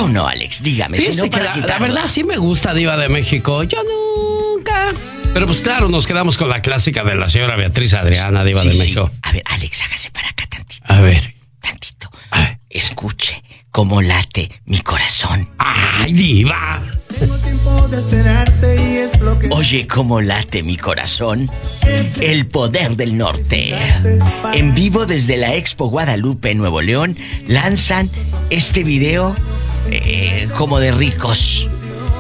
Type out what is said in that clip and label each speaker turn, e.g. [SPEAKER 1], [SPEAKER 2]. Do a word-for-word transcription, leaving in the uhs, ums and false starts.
[SPEAKER 1] o no, Alex? Dígame, si no, para
[SPEAKER 2] la, la verdad sí me gusta Diva de México. Yo nunca. Pero pues claro, nos quedamos con la clásica de la señora Beatriz Adriana, Diva
[SPEAKER 1] sí,
[SPEAKER 2] de
[SPEAKER 1] sí.
[SPEAKER 2] México.
[SPEAKER 1] A ver, Alex, hágase para acá tantito.
[SPEAKER 2] A ver.
[SPEAKER 1] Tantito. Ay. Escuche cómo late mi corazón.
[SPEAKER 2] ¡Ay, Diva!
[SPEAKER 3] Tengo tiempo de esperarte y es lo que...
[SPEAKER 1] Oye, cómo late mi corazón. El Poder del Norte. En vivo desde la Expo Guadalupe, Nuevo León, lanzan este video eh, como de ricos.